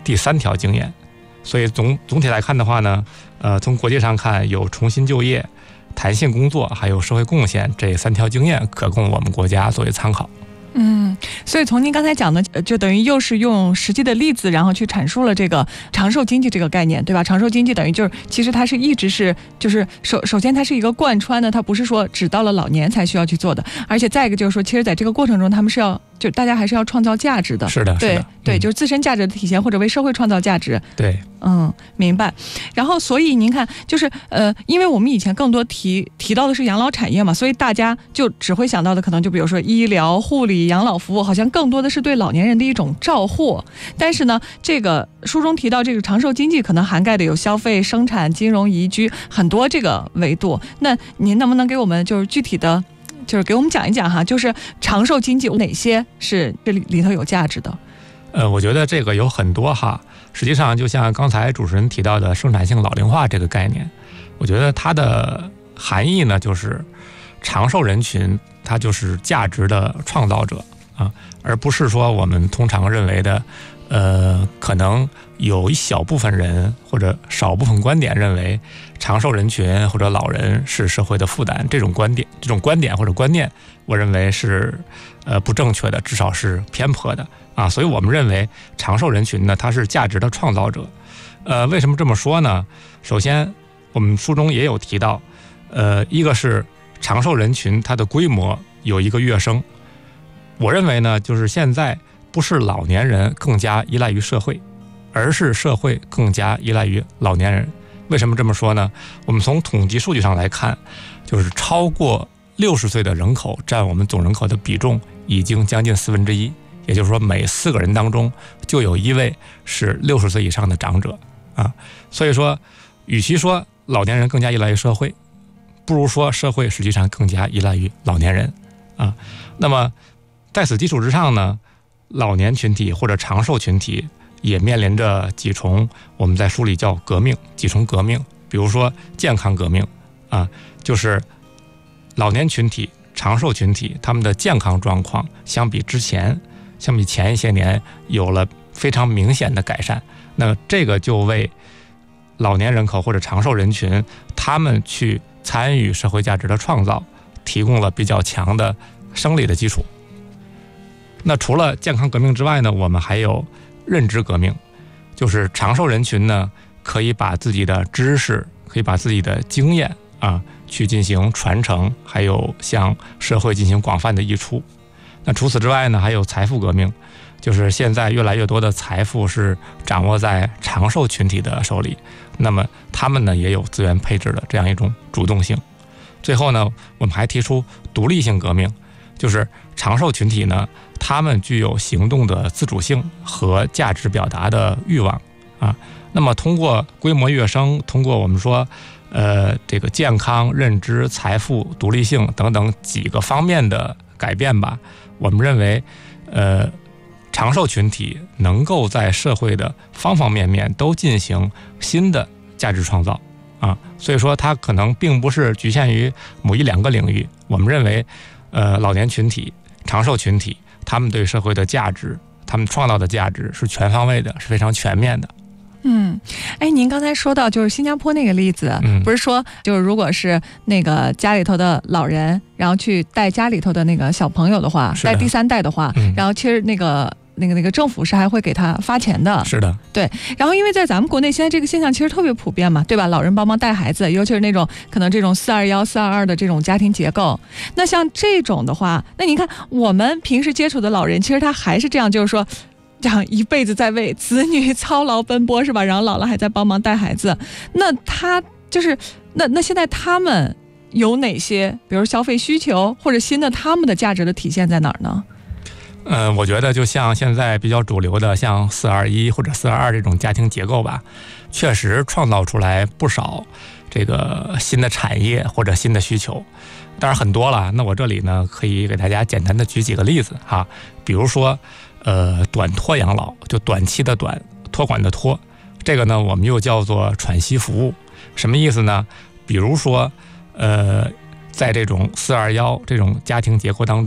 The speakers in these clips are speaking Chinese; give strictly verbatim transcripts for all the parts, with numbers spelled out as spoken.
第三条经验。所以总总体来看的话呢，呃，从国际上看，有重新就业、弹性工作还有社会贡献这三条经验可供我们国家作为参考。 嗯，所以从您刚才讲的，就等于又是用实际的例子，然后去阐述了这个长寿经济这个概念，对吧？长寿经济等于就是，其实它是一直是，就是首首先它是一个贯穿的，它不是说只到了老年才需要去做的，而且再一个就是说，其实在这个过程中，他们是要，就大家还是要创造价值的。 是的， 对是的， 对， 嗯、 就是自身价值的体现，或者为社会创造价值。 对， 嗯，明白。然后，所以您看，就是呃，因为我们以前更多提提到的是养老产业嘛，所以大家就只会想到的可能就比如说医疗、护理、养老服务，好像更多的是对老年人的一种照护。但是呢，这个书中提到这个长寿经济可能涵盖的有消费、生产、金融、宜居很多这个维度。那您能不能给我们就是具体的，就是给我们讲一讲哈，就是长寿经济哪些是这里里头有价值的？ 呃，我觉得这个有很多哈。实际上，就像刚才主持人提到的生产性老龄化这个概念，我觉得它的含义呢，就是长寿人群，它就是价值的创造者啊，而不是说我们通常认为的，呃，可能有一小部分人或者少部分观点认为长寿人群或者老人是社会的负担，这种观点、这种观点或者观念，我认为是呃不正确的，至少是偏颇的。啊，所以我们认为长寿人群呢，它是价值的创造者。呃，为什么这么说呢？首先，我们书中也有提到，呃，一个是长寿人群它的规模有一个跃升。我认为呢，就是现在不是老年人更加依赖于社会，而是社会更加依赖于老年人。为什么这么说呢？我们从统计数据上来看，就是超过六十岁的人口占我们总人口的比重已经将近四分之一。也就是说，每四个人当中就有一位是六十岁以上的长者啊。所以说，与其说老年人更加依赖于社会，不如说社会实际上更加依赖于老年人啊。那么，在此基础之上呢，老年群体或者长寿群体也面临着几重我们在书里叫革命，几重革命。比如说健康革命啊，就是老年群体、长寿群体他们的健康状况相比之前。相比前一些年有了非常明显的改善，那这个就为老年人口或者长寿人群他们去参与社会价值的创造提供了比较强的生理的基础。那除了健康革命之外呢，我们还有认知革命，就是长寿人群呢可以把自己的知识，可以把自己的经验啊去进行传承，还有向社会进行广泛的溢出。那除此之外呢，还有财富革命，就是现在越来越多的财富是掌握在长寿群体的手里，那么他们呢也有资源配置的这样一种主动性。最后呢，我们还提出独立性革命，就是长寿群体呢，他们具有行动的自主性和价值表达的欲望啊。那么通过规模跃升，通过我们说呃这个健康、认知、财富、独立性等等几个方面的改变吧，我们认为，呃，长寿群体能够在社会的方方面面都进行新的价值创造啊，所以说它可能并不是局限于某一两个领域。我们认为，呃，老年群体、长寿群体，他们对社会的价值，他们创造的价值是全方位的，是非常全面的。 嗯，哎，您刚才说到就是新加坡那个例子， 嗯、 不是说就是如果是那个家里头的老人，然后去带家里头的那个小朋友的话，带第三代的话， 嗯、 然后其实那个那个那个政府是还会给他发钱的。 是的， 对。然后因为在咱们国内现在这个现象其实特别普遍嘛，对吧？老人帮忙带孩子，尤其是那种可能这种四二幺、四二二的这种家庭结构。那像这种的话，那你看我们平时接触的老人，其实他还是这样，就是说。这样一辈子在为子女操劳奔波是吧？然后老了还在帮忙带孩子，那他就是那那现在他们有哪些，比如消费需求或者新的他们的价值的体现在哪儿呢？ 嗯、呃，我觉得就像现在比较主流的像四二一或者四二二这种家庭结构吧，确实创造出来不少这个新的产业或者新的需求，当然很多了。那我这里呢可以给大家简单的举几个例子哈，比如说。呃，短托养老，就短期的短，托管的托，这个呢，我们又叫做喘息服务。什么意思呢？比如说，呃，在这种四二幺这种家庭结构当中，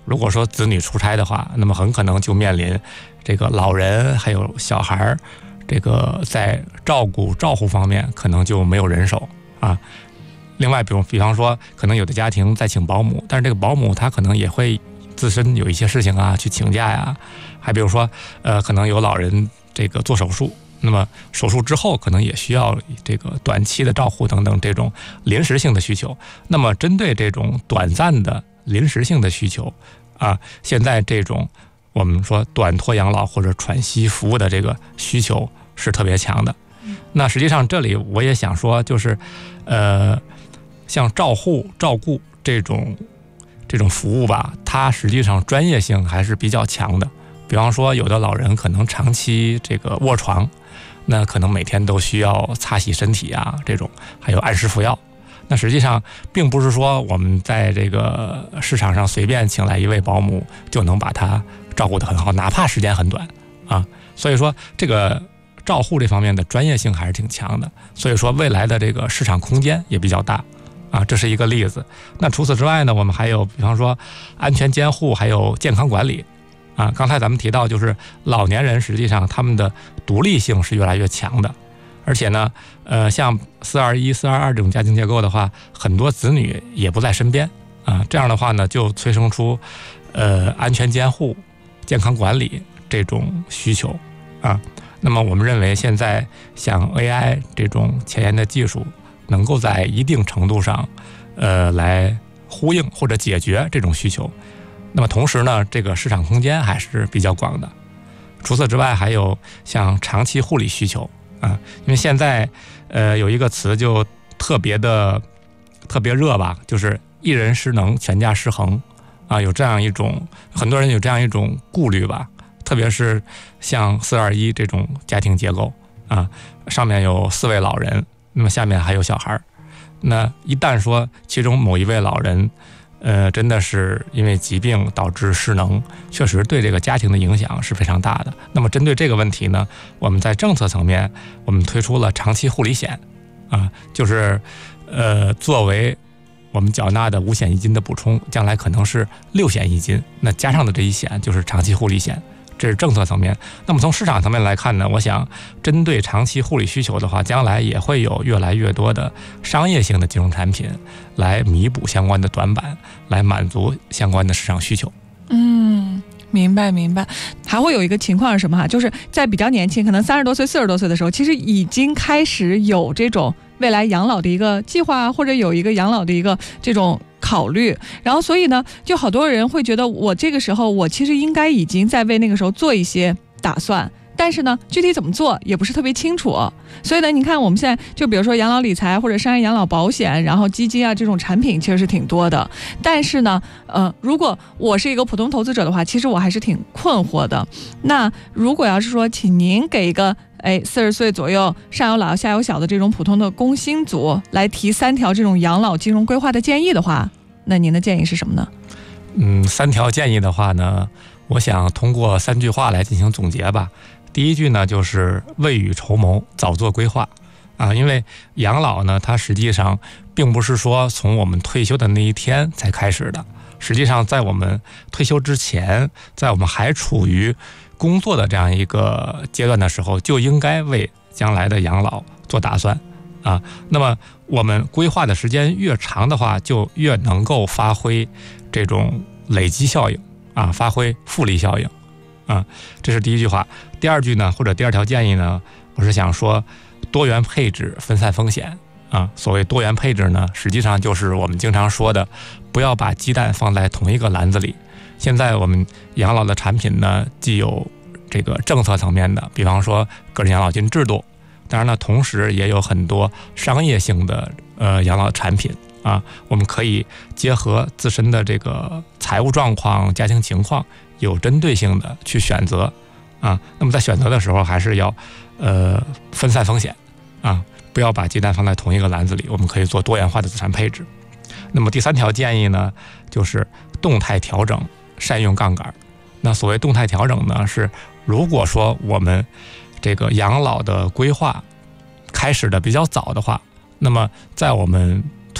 如果说子女出差的话，那么很可能就面临这个老人还有小孩这个在照顾照护方面可能就没有人手啊。另外，比如比方说，可能有的家庭在请保姆，但是这个保姆他可能也会自身有一些事情啊，去请假呀。还比如说，呃，可能有老人这个做手术，那么手术之后可能也需要这个短期的照护等等这种临时性的需求。那么针对这种短暂的临时性的需求啊，现在这种我们说短托养老或者喘息服务的这个需求是特别强的。那实际上这里我也想说，就是呃，像照护照顾这种这种服务吧，它实际上专业性还是比较强的。比方说，有的老人可能长期这个卧床，那可能每天都需要擦洗身体啊，这种还有按时服药。那实际上并不是说我们在这个市场上随便请来一位保姆就能把他照顾得很好，哪怕时间很短啊。所以说这个照护这方面的专业性还是挺强的，所以说未来的这个市场空间也比较大啊，这是一个例子。那除此之外呢，我们还有比方说安全监护，还有健康管理啊。刚才咱们提到，就是老年人实际上他们的独立性是越来越强的，而且呢，呃，像四二一、四二二这种家庭结构的话，很多子女也不在身边啊，这样的话呢，就催生出呃安全监护、健康管理这种需求啊。那么我们认为，现在像 A I 这种前沿的技术，能够在一定程度上，呃，来呼应或者解决这种需求。那么同时呢，这个市场空间还是比较广的。除此之外，还有像长期护理需求啊，因为现在呃有一个词就特别的特别热吧，就是一人失能，全家失衡啊，有这样一种很多人有这样一种顾虑吧。特别是像四二一这种家庭结构啊，上面有四位老人，那么下面还有小孩，那一旦说其中某一位老人，呃，真的是因为疾病导致失能，确实对这个家庭的影响是非常大的。那么针对这个问题呢，我们在政策层面，我们推出了长期护理险啊，就是呃作为我们缴纳的五险一金的补充，将来可能是六险一金，那加上的这一险就是长期护理险。这是政策层面。那么从市场层面来看呢，我想针对长期护理需求的话，将来也会有越来越多的商业性的金融产品来弥补相关的短板，来满足相关的市场需求。 嗯，明白明白。还会有一个情况是什么哈？就是在比较年轻，可能三十多岁、四十多岁的时候，其实已经开始有这种未来养老的一个计划，或者有一个养老的一个这种考虑。然后所以呢，就好多人会觉得，我这个时候我其实应该已经在为那个时候做一些打算，但是呢，具体怎么做也不是特别清楚。所以呢，你看我们现在就比如说养老理财或者商业养老保险，然后基金啊这种产品其实是挺多的。但是呢，呃，如果我是一个普通投资者的话，其实我还是挺困惑的。那如果要是说，请您给一个哎四十岁左右上有老下有小的这种普通的工薪族来提三条这种养老金融规划的建议的话，那您的建议是什么呢？ 嗯，三条建议的话呢，我想通过三句话来进行总结吧。第一句呢，就是未雨绸缪，早做规划啊。因为养老呢，它实际上并不是说从我们退休的那一天才开始的，实际上在我们退休之前，在我们还处于工作的这样一个阶段的时候，就应该为将来的养老做打算啊。那么我们规划的时间越长的话，就越能够发挥这种累积效应啊，发挥复利效应啊。这是第一句话。第二句呢，或者第二条建议呢，我是想说多元配置，分散风险啊。所谓多元配置呢，实际上就是我们经常说的，不要把鸡蛋放在同一个篮子里。现在我们养老的产品呢，既有这个政策层面的，比方说个人养老金制度，当然呢，同时也有很多商业性的呃养老产品啊，我们可以结合自身的这个财务状况、家庭情况，有针对性的去选择啊。那么在选择的时候，还是要呃分散风险啊，不要把鸡蛋放在同一个篮子里，我们可以做多元化的资产配置。那么第三条建议呢，就是动态调整，善用杠杆。那所谓动态调整呢，是如果说我们这个养老的规划开始的比较早的话，那么在我们退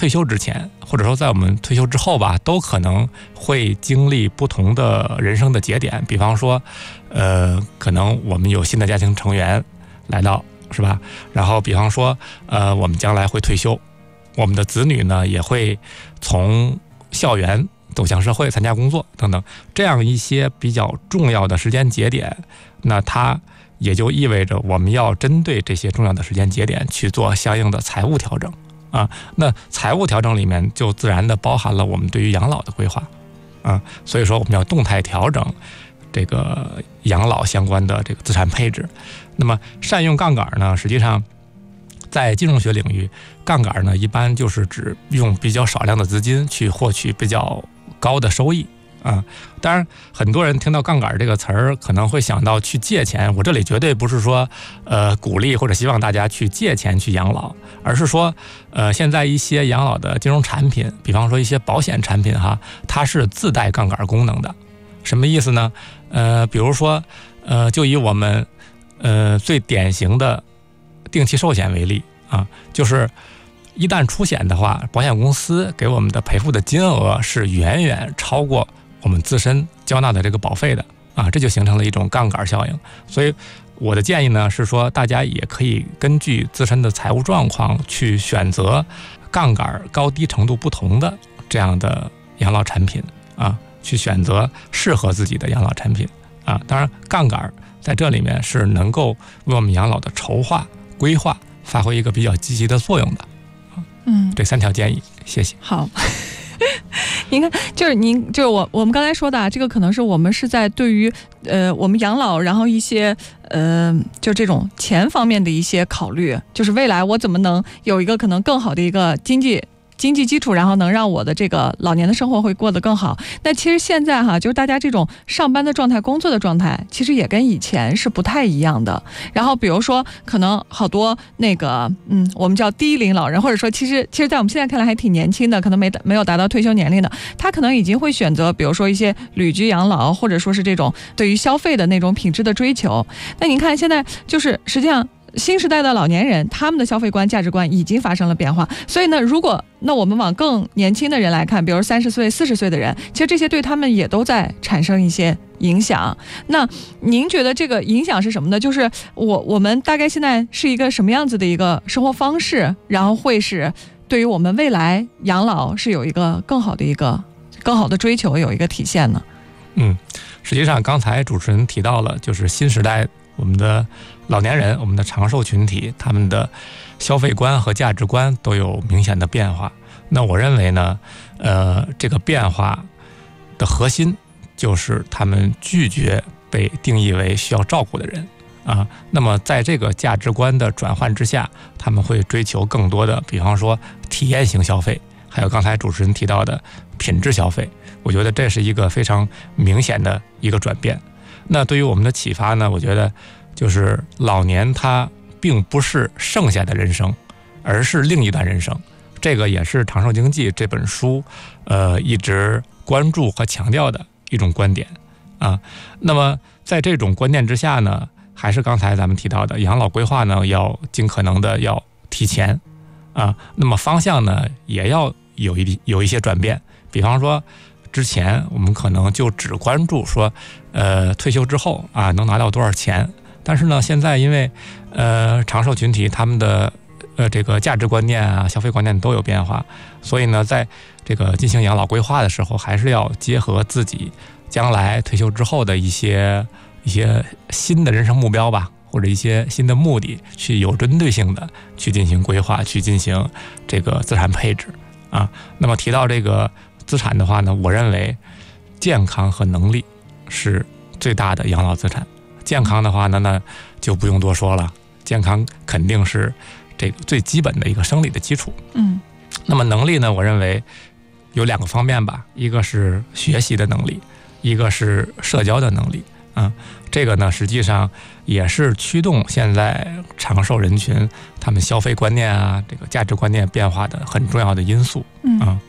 退休之前，或者说在我们退休之后吧，都可能会经历不同的人生的节点。比方说，呃，可能我们有新的家庭成员来到，是吧？然后，比方说，呃，我们将来会退休，我们的子女呢也会从校园走向社会，参加工作等等，这样一些比较重要的时间节点，那它也就意味着我们要针对这些重要的时间节点去做相应的财务调整啊。那财务调整里面就自然的包含了我们对于养老的规划啊，所以说我们要动态调整这个养老相关的这个资产配置。那么善用杠杆呢，实际上在金融学领域，杠杆呢一般就是指用比较少量的资金去获取比较高的收益啊。当然很多人听到杠杆这个词儿可能会想到去借钱，我这里绝对不是说呃鼓励或者希望大家去借钱去养老，而是说呃现在一些养老的金融产品，比方说一些保险产品哈，它是自带杠杆功能的。什么意思呢？呃比如说呃就以我们呃最典型的定期寿险为例啊，就是一旦出险的话，保险公司给我们的赔付的金额是远远超过我们自身交纳的这个保费的啊，这就形成了一种杠杆效应。所以我的建议呢是说，大家也可以根据自身的财务状况去选择杠杆高低程度不同的这样的养老产品啊，去选择适合自己的养老产品啊。当然，杠杆在这里面是能够为我们养老的筹划、规划发挥一个比较积极的作用的。 嗯， 这三条建议，谢谢。 好。您看，就是您，就是我，我们刚才说的啊，这个可能是我们是在对于呃我们养老，然后一些呃就这种钱方面的一些考虑，就是未来我怎么能有一个可能更好的一个经济经济基础，然后能让我的这个老年的生活会过得更好。那其实现在哈，就是大家这种上班的状态、工作的状态，其实也跟以前是不太一样的。然后比如说，可能好多那个嗯，我们叫低龄老人，或者说其实其实在我们现在看来还挺年轻的，可能没没有达到退休年龄的，他可能已经会选择，比如说一些旅居养老，或者说是这种对于消费的那种品质的追求。那您看现在就是实际上。新时代的老年人，他们的消费观、价值观已经发生了变化。所以呢，如果那我们往更年轻的人来看，比如三十岁、四十岁的人，其实这些对他们也都在产生一些影响。那您觉得这个影响是什么呢？就是我我们大概现在是一个什么样子的一个生活方式，然后会是对于我们未来养老是有一个更好的一个更好的追求，有一个体现呢？ 嗯，实际上刚才主持人提到了，就是新时代我们的老年人，我们的长寿群体，他们的消费观和价值观都有明显的变化。那我认为呢，呃，这个变化的核心就是他们拒绝被定义为需要照顾的人啊。那么在这个价值观的转换之下，他们会追求更多的，比方说体验型消费，还有刚才主持人提到的品质消费。我觉得这是一个非常明显的一个转变。那对于我们的启发呢，我觉得就是老年它并不是剩下的人生，而是另一段人生。这个也是《长寿经济》这本书呃一直关注和强调的一种观点啊。那么在这种观念之下呢，还是刚才咱们提到的养老规划呢，要尽可能的要提前啊。那么方向呢，也要有一有一些转变。比方说之前我们可能就只关注说呃退休之后啊能拿到多少钱，但是呢现在因为呃长寿群体他们的呃这个价值观念啊消费观念都有变化，所以呢在这个进行养老规划的时候，还是要结合自己将来退休之后的一些一些新的人生目标吧，或者一些新的目的，去有针对性的去进行规划，去进行这个资产配置啊。那么提到这个资产的话呢，我认为健康和能力是最大的养老资产。健康的话呢，那就不用多说了，健康肯定是这个最基本的一个生理的基础。 嗯， 那么能力呢，我认为有两个方面吧，一个是学习的能力，一个是社交的能力。嗯，这个呢，实际上也是驱动现在长寿人群他们消费观念啊，这个价值观念变化的很重要的因素。 嗯。 嗯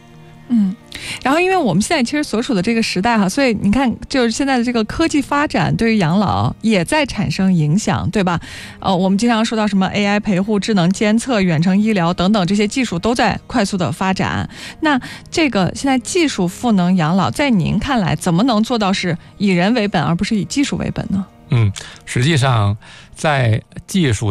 嗯，然后因为我们现在其实所处的这个时代哈，所以你看，就是现在的这个科技发展对于养老也在产生影响，对吧？呃，我们经常说到什么 A I 陪护、智能监测、远程医疗等等这些技术都在快速的发展。那这个现在技术赋能养老，在您看来怎么能做到是以人为本而不是以技术为本呢？ 嗯，实际上在技术